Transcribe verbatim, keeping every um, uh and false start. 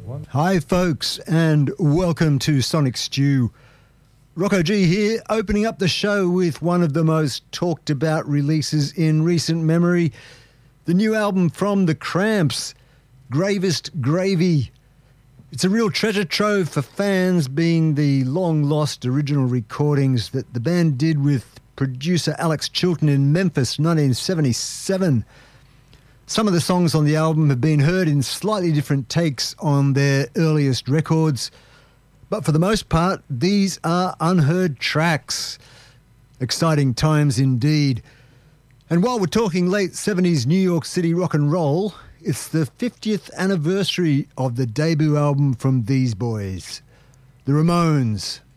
Hi folks, and welcome to Sonic Stew. Rocco G here, opening up the show with one of the most talked about releases in recent memory, the new album from The Cramps, Gravest Gravy. It's a real treasure trove for fans, being the long-lost original recordings that the band did with producer Alex Chilton in Memphis, nineteen seventy-seven. Some of the songs on the album have been heard in slightly different takes on their earliest records, but for the most part, these are unheard tracks. Exciting times indeed. And while we're talking late seventies New York City rock and roll, it's the fiftieth anniversary of the debut album from these boys, the Ramones.